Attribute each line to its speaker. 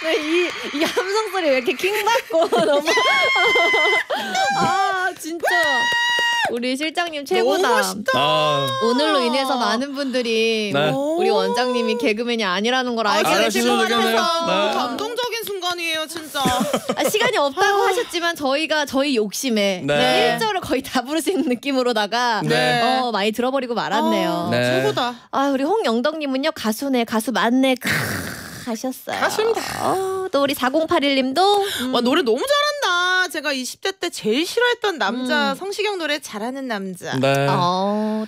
Speaker 1: 이 함성 소리 왜 이렇게 킹받고 너무 아 진짜 우리 실장님 최고다.
Speaker 2: 너무 멋있다.
Speaker 1: 오늘로 인해서 많은 분들이
Speaker 3: 네.
Speaker 1: 우리 원장님이 개그맨이 아니라는 걸 알게 되실 것
Speaker 3: 알아주셔서
Speaker 1: 같아서
Speaker 3: 네.
Speaker 2: 감동적인 순간이에요, 진짜.
Speaker 1: 시간이 없다고 하셨지만 저희가 저희 욕심에
Speaker 3: 네.
Speaker 1: 1절을 거의 다 부르시는 느낌으로다가
Speaker 3: 네.
Speaker 1: 많이 들어버리고 말았네요.
Speaker 3: 네.
Speaker 2: 최고다.
Speaker 1: 우리 홍영덕님은요 가수네 가수 맞네 하셨어요.
Speaker 2: 가수입니다.
Speaker 1: 또 우리 4081님도
Speaker 2: 와, 노래 너무 잘한다. 제가 20대 때 제일 싫어했던 남자 성시경 노래 잘하는 남자.
Speaker 3: 네.
Speaker 1: 또